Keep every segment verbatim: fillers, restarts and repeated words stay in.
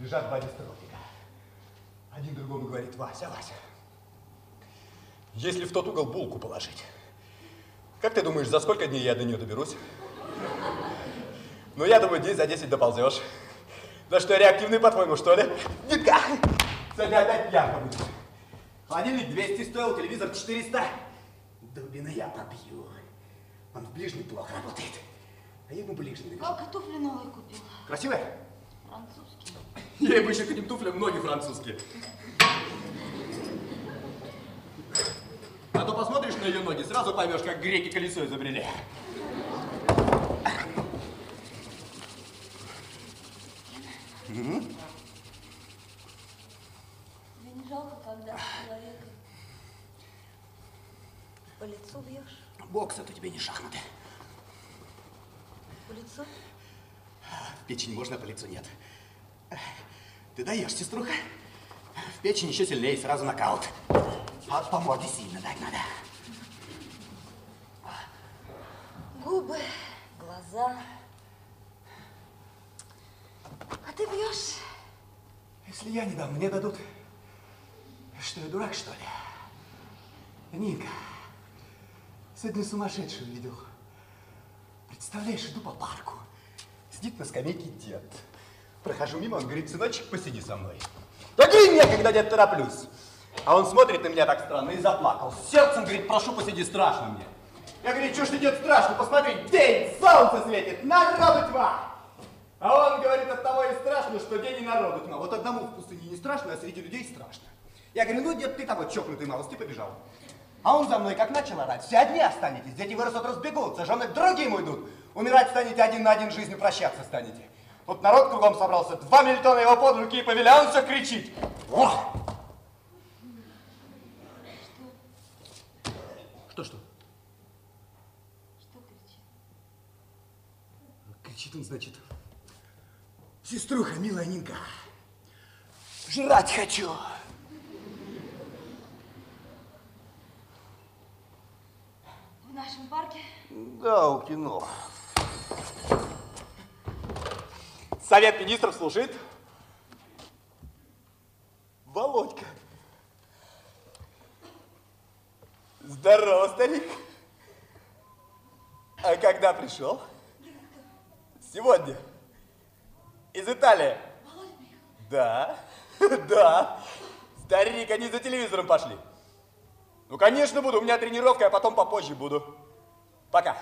Лежат два бесстрокника. Один другому говорит: Вася, Вася, если в тот угол булку положить, как ты думаешь, за сколько дней я до нее доберусь? Ну, я думаю, дней за десять доползешь. Да что, реактивный, по-твоему, что ли? Нитка! Сегодня опять пьянка будет. Холодильник двести стоил, телевизор четыреста. Дубина я побью. Он в ближний плохо работает. А я ему ближний навяжу. Папа туфли новые купил. Красивая? Французские. Я ему еще к этим туфлям ноги французские. А то посмотришь на ее ноги, сразу поймешь, как греки колесо изобрели. Угу. Тебе не жалко, когда человека по лицу бьешь? Бокс, это тебе не шахматы. По лицу? В печень можно, по лицу нет. Ты даешь, сеструха? В печень еще сильнее, сразу нокаут. А по морде сильно дать надо. Губы, глаза. А ты бьешь? Если я не дам, мне дадут. Что, я дурак, что ли? Нинка, сегодня сумасшедшую видел. Представляешь, иду по парку. Сидит на скамейке дед. Прохожу мимо, он говорит: сыночек, посиди со мной. Да говори мне, когда дед тороплюсь. А он смотрит на меня так странно и заплакал. С сердцем говорит: прошу, посиди, страшно мне. Я говорю: что ж ты, дед, страшно? Посмотри, день, солнце светит, народу тьма. А он говорит: от того и страшно, что день и народу тьма. Вот одному в пустыне не страшно, а среди людей страшно. Я говорю: ну, дед, ты того чокнутый малость, ты побежал. А он за мной как начал орать: все одни останетесь, дети вырастут, разбегутся, жены к другим уйдут. Умирать станете один на один, жизнью прощаться станете. Вот народ кругом собрался, два мильтона его под руки и повели, а он все кричит. О! Что? Что-что? Что кричит? Кричит он, значит: сеструха, милая Нинка, жрать хочу. В нашем парке? Да, у кино. Совет министров слушает. Володька. Здорово, старик. А когда пришел? Сегодня. Из Италии. Володя приехал? Да, да. Старик, они за телевизором пошли. Ну, конечно, буду. У меня тренировка, а потом попозже буду. Пока.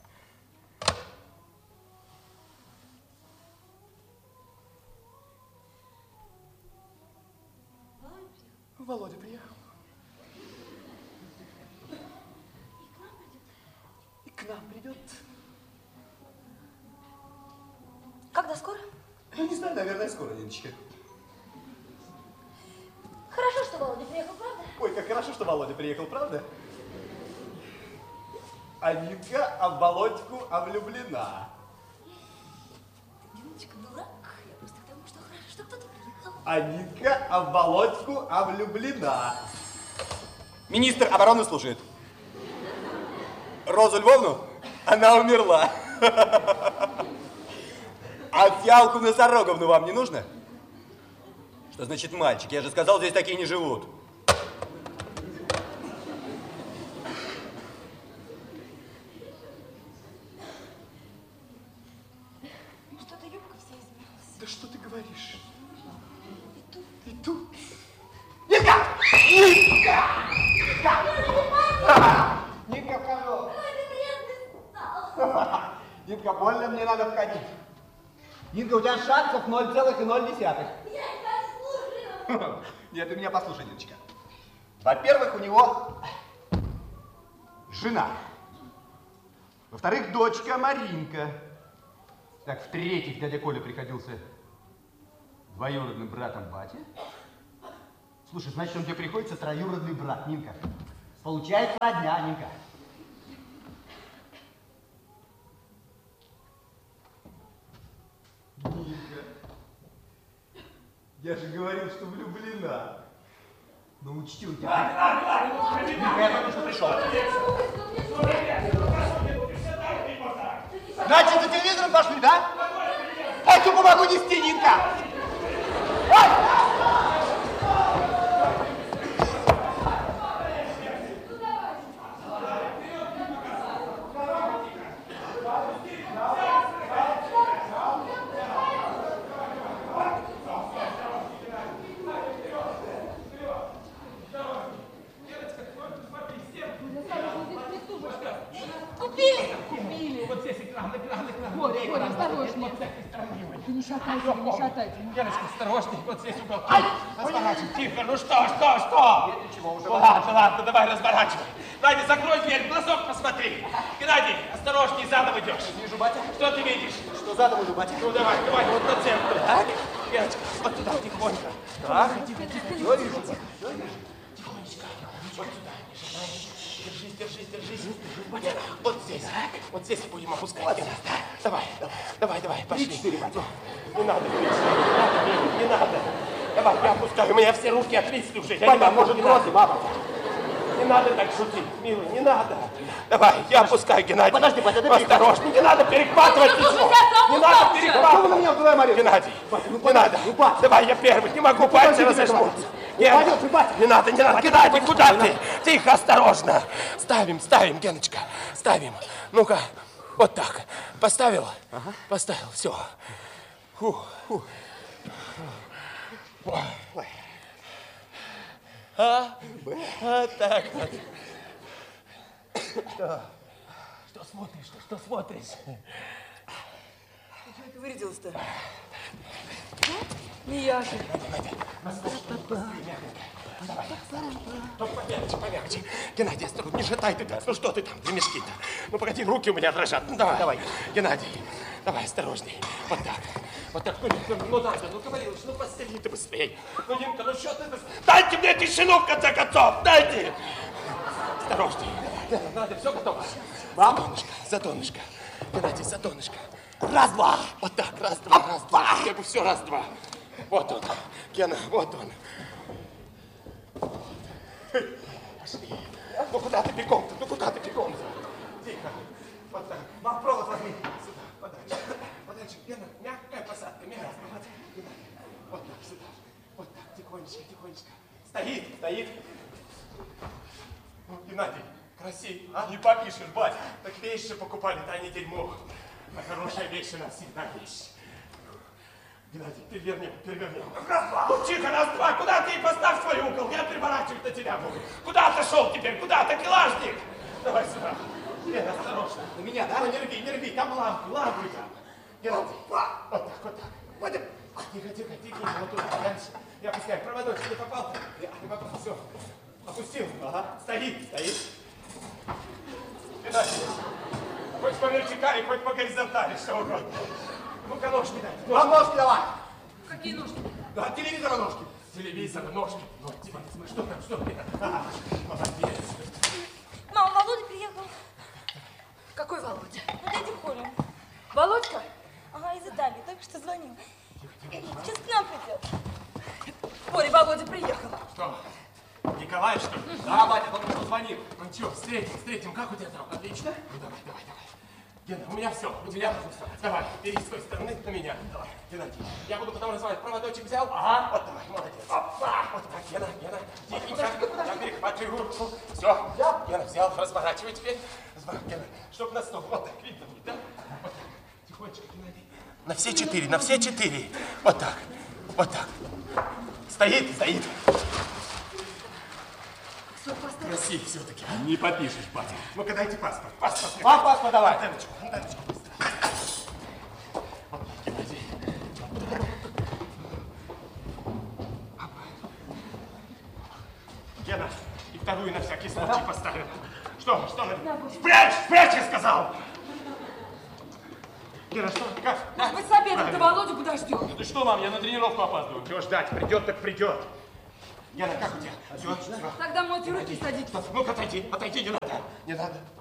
Володя приехал? Володя приехал. И к нам придет? И к нам придет. Когда, скоро? Ну, не знаю, наверное, скоро, Ниночка. Хорошо, что Володя приехал, правда? Ой, как хорошо, что Володя приехал, правда? А Нинка, а в Володьку, а влюблена. Ниночка, дурак. Я просто к тому, что хорошо, что кто-то приехал. А Нинка, а в Володьку, а влюблена. Министр обороны служит. Розу Львовну, она умерла. А Фиалку Носороговну вам не нужно? Что значит мальчик? Я же сказал, здесь такие не живут. Что-то юбка вся измялась. Да что ты говоришь? И тут. И тут. Нинка! Нинка! Нинка! Нинка, вхожу. Ой, ты вредный стал. Нинка, больно мне надо входить. Нинка, у тебя шансов ноль целых ноль десятых. Я тебя слушаю. Нет, ты меня послушай, Ниночка. Во-первых, у него жена. Во-вторых, дочка Маринка. Так, в-третьих, дядя Коля приходился двоюродным братом бати. Слушай, значит, он тебе приходится троюродный брат, Нинка. Получается родня, Нинка. Нинка, я же говорил, что влюблена. Ну, учти, у тебя... Нинка, я только что пришел. Значит, за телевизором пошли, да? Эту бумагу нести, Нинка! Купили? Купили. Вот здесь экран, экран, экран. Боря, Боря, осторожно. Ты не шатайся, не шатайся. Яночка, осторожней, вот здесь угол. Разворачивай. Тихо, ну что, что, что? Ничего, уже. Ладно, ладно, давай разворачивай. Надя, закрой дверь, в глазок посмотри. Геннадий, осторожней, задом идешь. Вижу, батя. Что ты видишь? Что задом иду, батя? Ну давай, давай, вот на центр. Так? Яночка, вот туда, тихонько. Так? Все вижу, батя. Тихонечко. Вот сюда, не шатайся. Держись, держись, держись. Вот здесь. Вот здесь будем опускать. Давай, давай, давай, пошли. Три-четыре, батя. Не надо, не надо, не надо. Давай, я опускаю, у меня все руки отвисли уже. Я не Батя, могу, может, не кроты, надо. мама? Не надо так шутить, милый, не надо. Давай, я опускаю, Геннадий. Подожди, батя, ты осторожно, не надо перехватывать ничего. Не надо перехватывать. Что вы на меня туда, Мария? Геннадий, Батя, ну не подожди, надо. ну, батя. Давай, я первый, не могу, пальцы разожмутся. Нет, Пойдемте, батя. не надо, не надо. Геннадий, куда ты? Тихо, осторожно. Ставим, ставим, Геночка, ставим. Ну-ка, вот так. Поставил? Ага. Поставил, все. Фух. Фух. Ой. А? Вот так вот. Что? Что смотришь? Что, что смотришь? Что это вырядилось-то? Не я же. Только помягче, помягче. Геннадий, осторожно, не шатай ты так. Ну что ты там, ремешки-то? Ну погоди, руки у меня дрожат. Ну давай, давай. Геннадий, давай, осторожней. Вот так. Вот так. Ну, ну, ну надо, ну говорил, ну постели ты быстрей. Ну, Димка, ну что ты быстрей? Дайте мне тишину, в конце концов, дайте. Осторожней. Давай, надо, все готово. За донышко, за донышко. Геннадий, за донышко. Раз-два. Вот так, раз-два, раз-два. Я бы все раз-два. Вот он, Гена, вот он. Пошли. Ну куда ты бегом-то? Ну куда ты бегом-то? Тихо. Вот так. Мам, провод возьми. Сюда, подальше. Подальше. Гена, мягкая посадка, мягкая. Вот так, сюда. Вот так, тихонечко, тихонечко. Стоит, стоит. Ну, Геннадий, красив. А? Не попишешь, бать. Так вещи покупали-то, а не дерьмо. А хорошая вещь у нас всегда вещь. Геннадий, перевернем, перевернем. Раз-два. Ну, тихо, раз-два. Куда ты? Поставь свой угол. Я переворачивать на тебя буду. Куда отошел теперь? Куда ты, килажник? Давай сюда. Гена, осторожно. На меня, да? Ну, не рви, не рви. Там лампы, лампы там. Геннадий. Вот так, вот так. Вот так. Тихо, тихо, тихо. Вот туда, дальше. Я пускай. Проводочек не попал. Не попал. Все. Опустил. Ага. Стоит, стоит. Геннадий. Хоть по вертикали, хоть по горизонтали, что угодно. Ну-ка, ножки дай. Вам ножки давай. Какие ножки? Да, телевизора ножки. Телевизор, ножки. Ножки. Что там, что там? Молодец. Мама, Володя приехал. Какой Володя? Ну, дядя Коля. Володька? Ага, из Италии, только что звонил. Сейчас к нам придет. Боря, Володя приехал. Что? Николай, что ли? Да, батя, только что звонил. Ну что, встретим, встретим. Как у тебя там? Отлично? Ну давай, давай, давай. Гена, у меня все, у тебя все. Давай, бери с той стороны на меня. Давай, Геннадий. Я буду потом развивать. Проводочек взял? Ага. Вот давай, молодец. Опа! Вот так, Гена, Гена. Тихенько. Я перехватываю руку. Все. Гена взял, разворачивай теперь. Разворачивай, Гена. Чтоб на стол. Вот так, видно будет, да? Вот так. Тихонечко, Геннадий. На все четыре, на все четыре. Вот так. Вот так. Стоит, стоит. Красив все-таки. Не попишешь, батя. Ну-ка, дайте паспорт. Паспорт. Мам, паспорт давай. Антенночку, антенночку быстро. Вот, Геннадий. Гена, и вторую на всякий случай поставим. Что, что? Спрячь, спрячь, я сказал! Гена, что, как? Может быть, с обедом-то Володю подождем? Ты что, мам, я на тренировку опаздываю. Чего ждать? Придет, так придет. Гена, как у тебя? Все, все. Тогда мойте руки и садитесь. Ну-ка, отойди, отойди, не надо. Не надо.